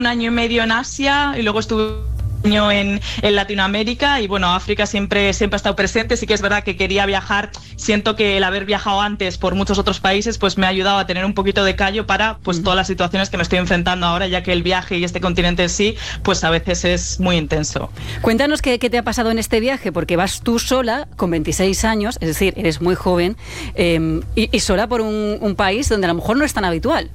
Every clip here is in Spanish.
un año y medio en Asia y luego estuve un año en Latinoamérica y bueno, África siempre ha estado presente. Sí que es verdad que quería viajar. Siento que el haber viajado antes por muchos otros países pues me ha ayudado a tener un poquito de callo para pues todas las situaciones que me estoy enfrentando ahora, ya que el viaje y este continente en sí pues a veces es muy intenso. Cuéntanos qué te ha pasado en este viaje, porque vas tú sola con 26 años, es decir, eres muy joven, y sola por un país donde a lo mejor no es tan habitual.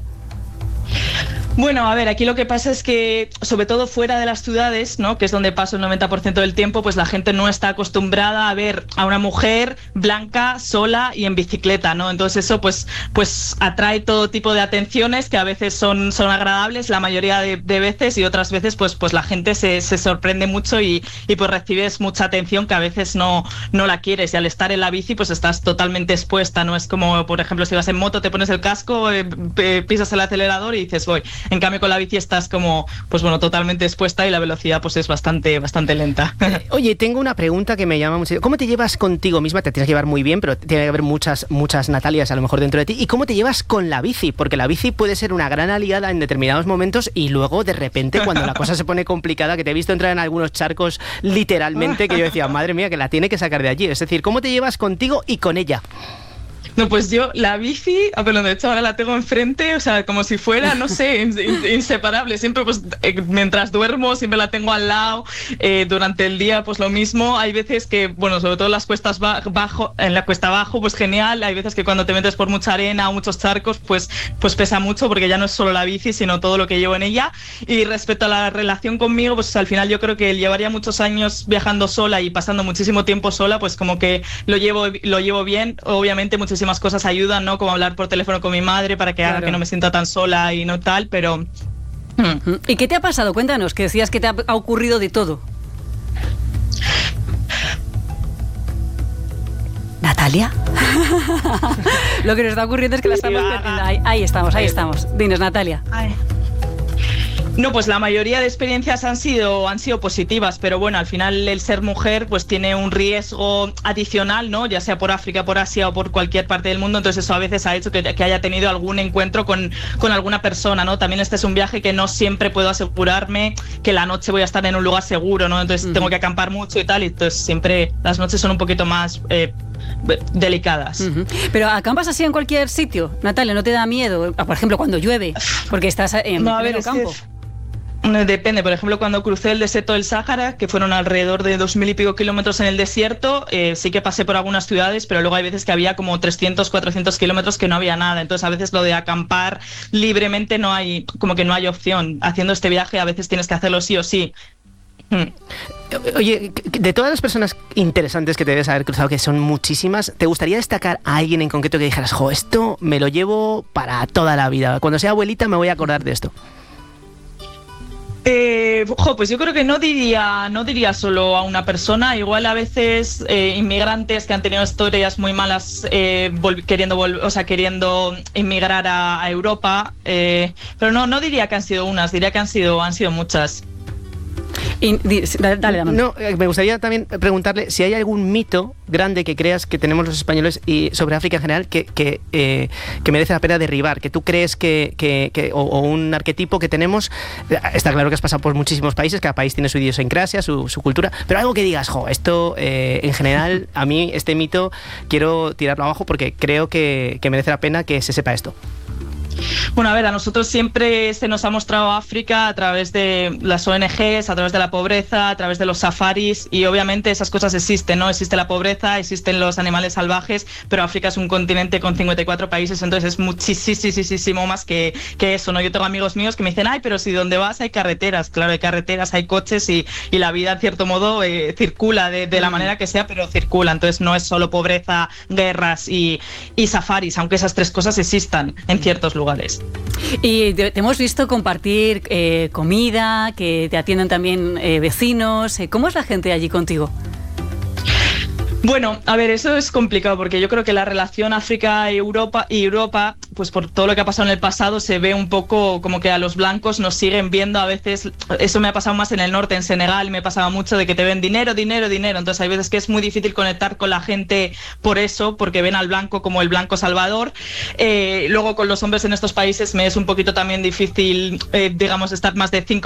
Bueno, a ver, aquí lo que pasa es que, sobre todo fuera de las ciudades, ¿no?, que es donde paso el 90% del tiempo, pues la gente no está acostumbrada a ver a una mujer blanca, sola y en bicicleta, ¿no? Entonces eso pues atrae todo tipo de atenciones que a veces son agradables, la mayoría de veces, y otras veces pues la gente se sorprende mucho y pues recibes mucha atención que a veces no la quieres, y al estar en la bici pues estás totalmente expuesta, no es como, por ejemplo, si vas en moto, te pones el casco, pisas el acelerador y dices voy. En cambio, con la bici estás como, pues bueno, totalmente expuesta y la velocidad pues es bastante lenta. Oye, tengo una pregunta que me llama mucho. ¿Cómo te llevas contigo misma? Te tienes que llevar muy bien, pero tiene que haber muchas Natalias a lo mejor dentro de ti. ¿Y cómo te llevas con la bici? Porque la bici puede ser una gran aliada en determinados momentos y luego, de repente, cuando la cosa se pone complicada, que te he visto entrar en algunos charcos literalmente, que yo decía, madre mía, que la tiene que sacar de allí. Es decir, ¿cómo te llevas contigo y con ella? No, pues yo la bici, pero de hecho ahora la tengo enfrente, o sea, como si fuera, no sé, inseparable. Siempre pues mientras duermo siempre la tengo al lado, durante el día pues lo mismo. Hay veces que, bueno, sobre todo en las cuestas en la cuesta abajo, pues genial. Hay veces que cuando te metes por mucha arena o muchos charcos, pues pesa mucho porque ya no es solo la bici, sino todo lo que llevo en ella. Y respecto a la relación conmigo, pues al final yo creo que llevaría muchos años viajando sola y pasando muchísimo tiempo sola, pues como que lo llevo bien. Obviamente muchísimas cosas ayudan, ¿no? Como hablar por teléfono con mi madre para que haga que no me sienta tan sola y no tal, pero... ¿Y qué te ha pasado? Cuéntanos, que decías que te ha ocurrido de todo. ¿Natalia? Lo que nos está ocurriendo es que la estamos perdiendo. Ahí estamos. Dinos, Natalia. No, pues la mayoría de experiencias han sido positivas, pero bueno, al final el ser mujer pues tiene un riesgo adicional, ¿no? Ya sea por África, por Asia o por cualquier parte del mundo, entonces eso a veces ha hecho que haya tenido algún encuentro con alguna persona, ¿no? También este es un viaje que no siempre puedo asegurarme que la noche voy a estar en un lugar seguro, ¿no? Entonces tengo que acampar mucho y tal, y entonces siempre las noches son un poquito más delicadas. Pero ¿acampas así en cualquier sitio, Natalia? ¿No te da miedo? Por ejemplo, cuando llueve, porque estás en pleno campo. Depende, por ejemplo, cuando crucé el desierto del Sáhara, que fueron alrededor de 2000 y pico kilómetros en el desierto, sí que pasé por algunas ciudades, pero luego hay veces que había como 300, 400 kilómetros que no había nada. Entonces a veces lo de acampar libremente no hay opción. Haciendo este viaje a veces tienes que hacerlo sí o sí. Oye, de todas las personas interesantes que te debes haber cruzado, que son muchísimas, ¿te gustaría destacar a alguien en concreto que dijeras, esto me lo llevo para toda la vida? Cuando sea abuelita me voy a acordar de esto. Pues yo creo que no diría solo a una persona. Igual a veces inmigrantes que han tenido historias muy malas queriendo inmigrar a Europa, pero no diría que han sido unas, diría que han sido muchas. Dale. No, me gustaría también preguntarle si hay algún mito grande que creas que tenemos los españoles y sobre África en general que merece la pena derribar, que tú crees o un arquetipo que tenemos. Está claro que has pasado por muchísimos países, cada país tiene su idiosincrasia, su cultura, pero algo que digas, esto en general, a mí este mito quiero tirarlo abajo porque creo que merece la pena que se sepa esto. Bueno, a ver, a nosotros siempre se nos ha mostrado África a través de las ONGs, a través de la pobreza, a través de los safaris, y obviamente esas cosas existen, ¿no? Existe la pobreza, existen los animales salvajes, pero África es un continente con 54 países, entonces es muchísimo más que eso, ¿no? Yo tengo amigos míos que me dicen, pero si donde vas hay carreteras, claro, hay carreteras, hay coches y la vida en cierto modo circula de la manera que sea, pero circula, entonces no es solo pobreza, guerras y safaris, aunque esas tres cosas existan en ciertos lugares. Y te hemos visto compartir comida, que te atienden también vecinos. ¿Cómo es la gente allí contigo? Bueno, a ver, eso es complicado porque yo creo que la relación África y Europa, pues por todo lo que ha pasado en el pasado, se ve un poco como que a los blancos nos siguen viendo a veces. Eso me ha pasado más en el norte, en Senegal, me pasaba mucho de que te ven dinero. Entonces hay veces que es muy difícil conectar con la gente por eso, porque ven al blanco como el blanco salvador. Luego con los hombres en estos países me es un poquito también difícil, digamos, estar más de 5